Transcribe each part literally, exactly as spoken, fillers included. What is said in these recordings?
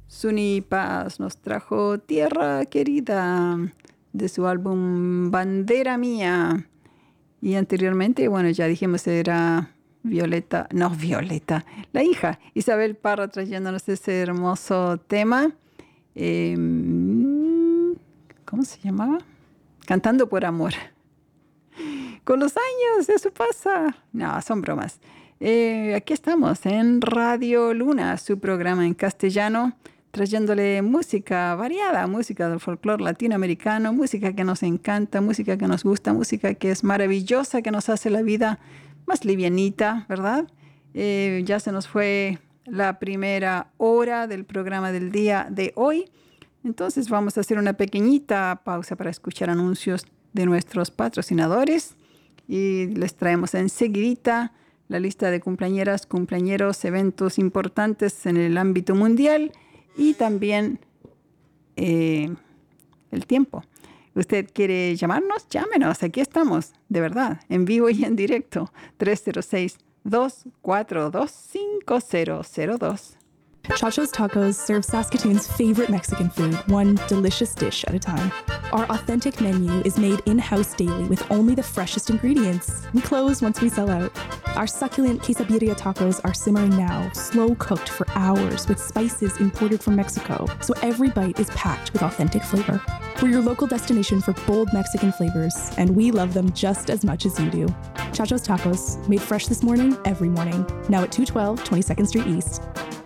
Suni Paz nos trajo Tierra Querida de su álbum Bandera Mía. Y anteriormente, bueno, ya dijimos, era Violeta, no Violeta, la hija, Isabel Parra, trayéndonos ese hermoso tema. Eh, ¿Cómo se llamaba? Cantando por amor. Con los años, eso pasa. No, son bromas. Eh, aquí estamos en Radio Luna, su programa en castellano, trayéndole música variada, música del folclore latinoamericano, música que nos encanta, música que nos gusta, música que es maravillosa, que nos hace la vida más livianita, ¿verdad? Eh, ya se nos fue la primera hora del programa del día de hoy. Entonces vamos a hacer una pequeñita pausa para escuchar anuncios de nuestros patrocinadores y les traemos enseguidita la lista de cumpleañeras, cumpleañeros, eventos importantes en el ámbito mundial y también eh, el tiempo. ¿Usted quiere llamarnos? Llámenos, aquí estamos, de verdad, en vivo y en directo. tres cero seis, dos cuatro dos, cinco cero cero dos. Chacho's Tacos serve Saskatoon's favorite Mexican food, one delicious dish at a time. Our authentic menu is made in-house daily with only the freshest ingredients. We close once we sell out. Our succulent quesabirria tacos are simmering now, slow-cooked for hours with spices imported from Mexico, so every bite is packed with authentic flavor. We're your local destination for bold Mexican flavors, and we love them just as much as you do. Chacho's Tacos, made fresh this morning, every morning. Now at two twelve twenty-second Street East.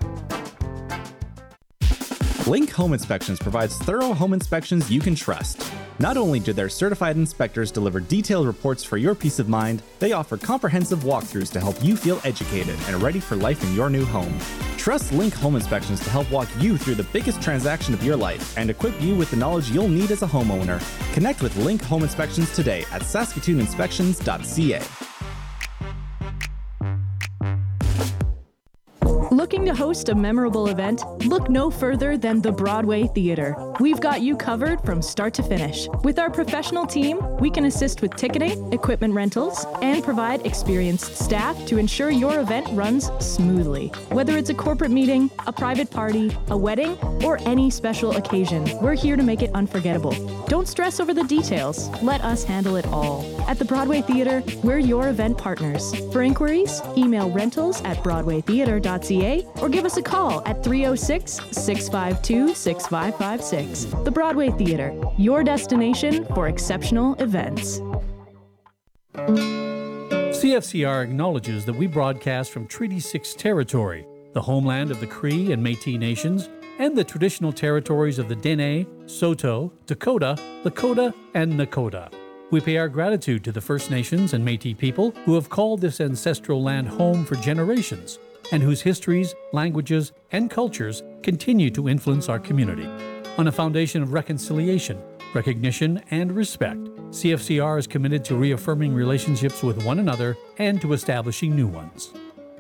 Link Home Inspections provides thorough home inspections you can trust. Not only do their certified inspectors deliver detailed reports for your peace of mind, they offer comprehensive walkthroughs to help you feel educated and ready for life in your new home. Trust Link Home Inspections to help walk you through the biggest transaction of your life and equip you with the knowledge you'll need as a homeowner. Connect with Link Home Inspections today at saskatoon inspections dot c a. Looking to host a memorable event? Look no further than the Broadway Theater. We've got you covered from start to finish. With our professional team, we can assist with ticketing, equipment rentals, and provide experienced staff to ensure your event runs smoothly. Whether it's a corporate meeting, a private party, a wedding, or any special occasion, we're here to make it unforgettable. Don't stress over the details. Let us handle it all. At the Broadway Theater, we're your event partners. For inquiries, email rentals at broadway theater dot c a or give us a call at three oh six, six five two, six five five six. The Broadway Theater, your destination for exceptional events. C F C R acknowledges that we broadcast from Treaty six territory, the homeland of the Cree and Métis nations, and the traditional territories of the Dene, Saulteaux, Dakota, Lakota, and Nakota. We pay our gratitude to the First Nations and Métis people who have called this ancestral land home for generations, and whose histories, languages, and cultures continue to influence our community. On a foundation of reconciliation, recognition, and respect, C F C R is committed to reaffirming relationships with one another and to establishing new ones.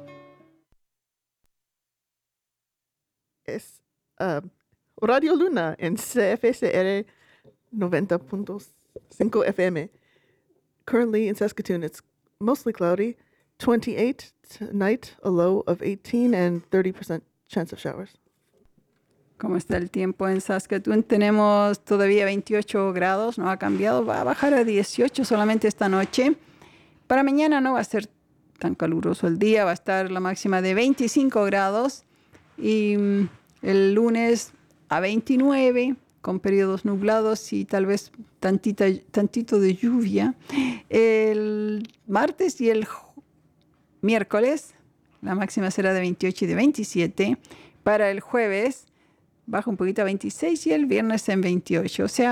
Es uh, Radio Luna en C F S R ninety point five F M. Currently in Saskatoon, it's mostly cloudy. twenty-eight tonight, a low of eighteen, and thirty percent chance of showers. ¿Cómo está el tiempo en Saskatoon? Tenemos todavía veintiocho grados, no ha cambiado, va a bajar a dieciocho solamente esta noche. Para mañana no va a ser tan caluroso el día, va a estar la máxima de veinticinco grados y el lunes a veintinueve con periodos nublados y tal vez tantita, tantito de lluvia. El martes y el miércoles la máxima será de veintiocho y de veintisiete. Para el jueves baja un poquito a veintiséis y el viernes en veintiocho. O sea,